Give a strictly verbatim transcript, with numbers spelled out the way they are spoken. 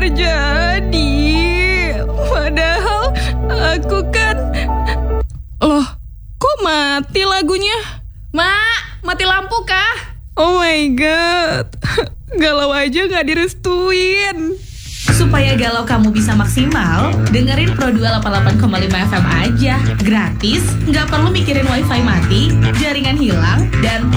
terjadi? Padahal aku kan... Loh, kok mati lagunya? Mak, mati lampu kah? Oh my god, galau aja gak direstuin. Supaya galau kamu bisa maksimal, dengerin Pro dua delapan puluh delapan koma lima F M aja. Gratis, nggak perlu mikirin wifi mati, jaringan hilang, dan